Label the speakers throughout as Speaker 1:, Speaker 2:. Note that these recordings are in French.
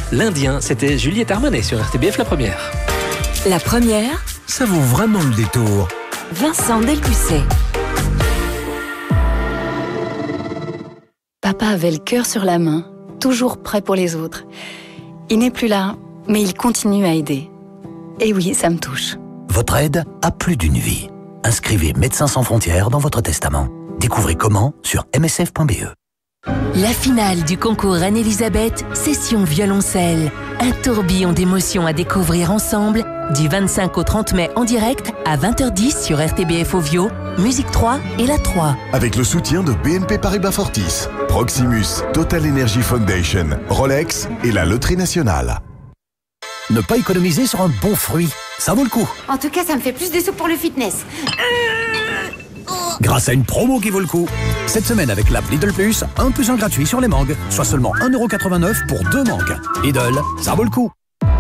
Speaker 1: l'Indien. C'était Juliette Armanet sur RTBF La Première.
Speaker 2: La Première,
Speaker 3: Ça vaut vraiment le détour.
Speaker 2: Vincent Delpucet. Papa avait le cœur sur la main, toujours prêt pour les autres. Il n'est plus là, mais il continue à aider. Et oui, ça me touche.
Speaker 3: Votre aide a plus d'une vie. Inscrivez Médecins sans frontières dans votre testament. Découvrez comment sur msf.be.
Speaker 4: La finale du concours Anne-Elisabeth, session violoncelle. Un tourbillon d'émotions à découvrir ensemble du 25 au 30 mai en direct à 20h10 sur RTBF Ovio, Musique 3 et La 3.
Speaker 5: Avec le soutien de BNP Paribas Fortis, Proximus, Total Energy Foundation, Rolex et la Loterie Nationale.
Speaker 3: Ne pas économiser sur un bon fruit, ça vaut le coup.
Speaker 6: En tout cas, ça me fait plus de sous pour le fitness.
Speaker 3: Grâce à une promo qui vaut le coup. Cette semaine avec l'app Lidl Plus, 1 + 1 gratuit sur les mangues, soit seulement 1,89 € pour 2 mangues. Lidl, ça vaut le coup.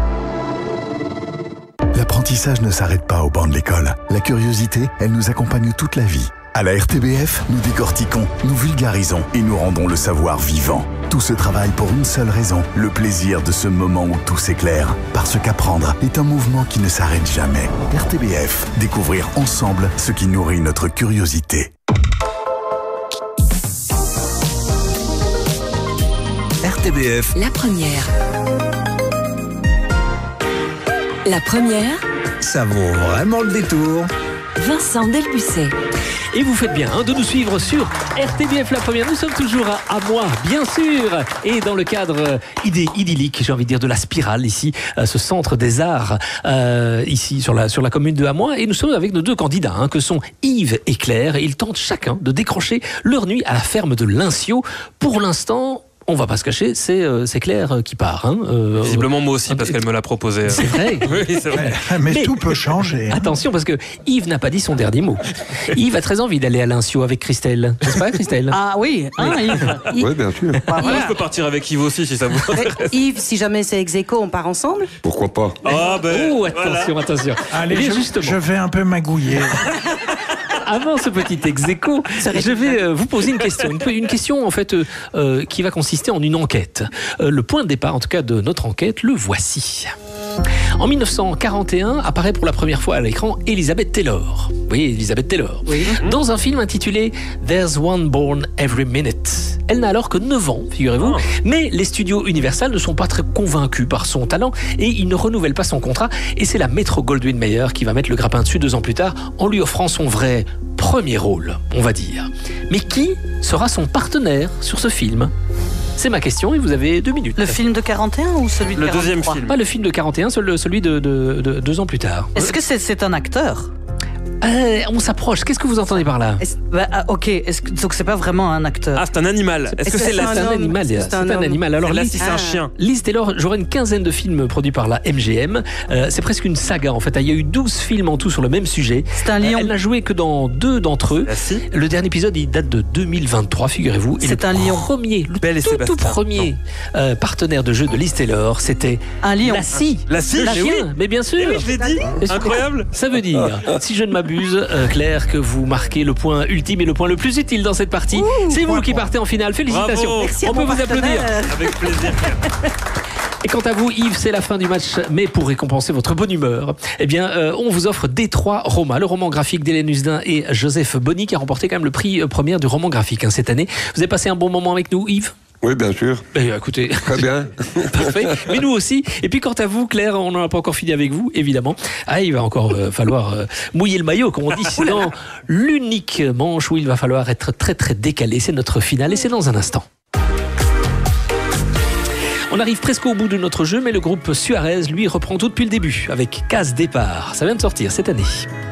Speaker 5: L'apprentissage ne s'arrête pas au banc de l'école. La curiosité, elle nous accompagne toute la vie. À la RTBF, nous décortiquons, nous vulgarisons et nous rendons le savoir vivant. Tout ce travail pour une seule raison, le plaisir de ce moment où tout s'éclaire. Parce qu'apprendre est un mouvement qui ne s'arrête jamais. RTBF, découvrir ensemble ce qui nourrit notre curiosité.
Speaker 3: RTBF.
Speaker 2: La Première. La Première,
Speaker 3: Ça vaut vraiment le détour.
Speaker 2: Vincent Delpucet.
Speaker 1: Et vous faites bien de nous suivre sur RTBF La Première. Nous sommes toujours à Moix, bien sûr. Et dans le cadre idyllique, j'ai envie de dire, de la Spirale, ici, ce centre des arts, ici, sur la commune de Hamois. Et nous sommes avec nos deux candidats, que sont Yves et Claire. Et ils tentent chacun de décrocher leur nuit à la ferme de Linciot. Pour l'instant, on va pas se cacher, c'est Claire qui part.
Speaker 7: Visiblement moi aussi, parce qu'elle me l'a proposé.
Speaker 1: C'est vrai.
Speaker 7: Oui, c'est vrai.
Speaker 8: Mais tout peut changer.
Speaker 1: Attention, parce que Yves n'a pas dit son dernier mot. Yves a très envie d'aller à Linciot avec Christelle. N'est-ce pas, Christelle?
Speaker 9: Ah oui, Yves.
Speaker 10: Oui, bien sûr.
Speaker 7: Moi, je peux partir avec Yves aussi, si ça vous intéresse.
Speaker 9: Yves, si jamais c'est ex-aequo, on part ensemble?
Speaker 10: Pourquoi pas?
Speaker 7: Ah ben,
Speaker 1: Oh, attention, attention.
Speaker 8: Allez,
Speaker 1: Eh bien,
Speaker 8: je vais un peu magouiller.
Speaker 1: Avant ce petit ex-aequo, je vais vous poser une question. Une question, en fait, qui va consister en une enquête. Le point de départ, en tout cas, de notre enquête, le voici. En 1941, apparaît pour la première fois à l'écran Elizabeth Taylor. Oui, Elizabeth Taylor.
Speaker 9: Oui.
Speaker 1: Dans un film intitulé There's One Born Every Minute. Elle n'a alors que 9 ans, figurez-vous.
Speaker 7: Oh.
Speaker 1: Mais les studios Universal ne sont pas très convaincus par son talent et ils ne renouvellent pas son contrat. Et c'est la Metro-Goldwyn-Mayer qui va mettre le grappin dessus 2 ans plus tard en lui offrant son vrai premier rôle, on va dire. Mais qui sera son partenaire sur ce film ? C'est ma question et vous avez 2 minutes.
Speaker 9: Le film de 41 ou celui de 43?
Speaker 7: Le deuxième film.
Speaker 1: Pas le film de 41, celui de 2 ans plus tard.
Speaker 9: Est-ce que c'est un acteur?
Speaker 1: On s'approche. Qu'est-ce que vous entendez par là ?
Speaker 9: Ok, donc c'est pas vraiment un acteur.
Speaker 7: Ah, c'est un animal. Est-ce que c'est
Speaker 1: C'est un animal. C'est un animal. Alors
Speaker 7: là,
Speaker 1: Liz,
Speaker 7: si c'est un chien.
Speaker 1: Liz Taylor, j'aurais une quinzaine de films produits par la MGM. C'est presque une saga en fait. Il y a eu 12 films en tout sur le même sujet.
Speaker 9: C'est un lion.
Speaker 1: Elle n'a joué que dans 2 d'entre eux.
Speaker 7: Ah, si.
Speaker 1: Le dernier épisode, il date de 2023, figurez-vous. Et
Speaker 9: C'est
Speaker 1: le
Speaker 9: un lion.
Speaker 7: Belle et
Speaker 1: tout
Speaker 7: Sébastien.
Speaker 1: premier partenaire de jeu de Liz Taylor, c'était
Speaker 9: Un lion.
Speaker 1: la scie.
Speaker 7: La scie,
Speaker 1: Le
Speaker 7: mais
Speaker 1: chien.
Speaker 7: oui.
Speaker 1: Mais bien sûr.
Speaker 7: Eh oui, je l'ai dit.
Speaker 1: Et
Speaker 7: Incroyable.
Speaker 1: Ça veut dire, si je ne m'abuse, Claire, que vous marquez le point ultime et le point le plus utile dans cette partie. C'est vous qui partez en finale. Félicitations.
Speaker 7: Bravo.
Speaker 9: Merci à
Speaker 1: On peut
Speaker 9: mon
Speaker 1: vous applaudir.
Speaker 9: partenaire.
Speaker 7: Avec plaisir.
Speaker 1: Et quant à vous, Yves, c'est la fin du match, mais pour récompenser votre bonne humeur, eh bien, on vous offre Détroit Roma, le roman graphique d'Hélène Husdin et Joseph Bonny, qui a remporté quand même le prix premier du roman graphique cette année. Vous avez passé un bon moment avec nous, Yves ?
Speaker 10: Oui, bien sûr.
Speaker 1: Écoutez,
Speaker 10: Très bien.
Speaker 1: parfait. Mais nous aussi. Et puis quant à vous, Claire, on n'en a pas encore fini avec vous, évidemment. Il va encore falloir mouiller le maillot, comme on dit. C'est dans l'unique manche où il va falloir être très très décalé. C'est notre finale et c'est dans un instant. On arrive presque au bout de notre jeu, mais le groupe Suarez, lui, reprend tout depuis le début, avec Case Départ. Ça vient de sortir cette année.